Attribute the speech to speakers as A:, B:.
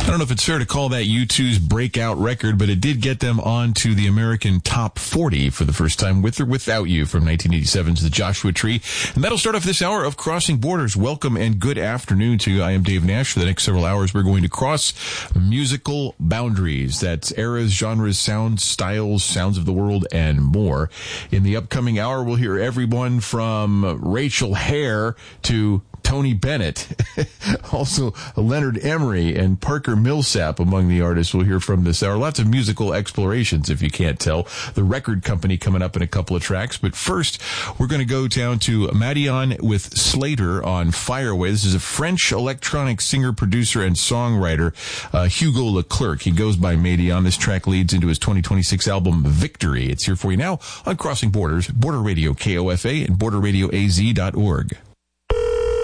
A: don't know if it's fair to call that U2's breakout record, but it did get them onto the American Top 40 for the first time, with or without you, from 1987's The Joshua Tree. And that'll start off this hour of Crossing Borders. Welcome and good afternoon to you. I am Dave Nash. For the next several hours, we're going to cross musical boundaries. That's eras, genres, sounds, styles, sounds of the world, and more. In the upcoming hour, we'll hear everyone from Rachel Hare to Tony Bennett, also Leonard Emery and Parker Millsap among the artists we'll hear from this hour. Lots of musical explorations, if you can't tell. The Record Company coming up in a couple of tracks. But first, we're going to go down to Madeon with Slater on Fireway. This is a French electronic singer, producer, and songwriter, Hugo Leclerc. He goes by Madeon. This track leads into his 2026 album, Victory. It's here for you now on Crossing Borders, Border Radio KOFA, and borderradioaz.org.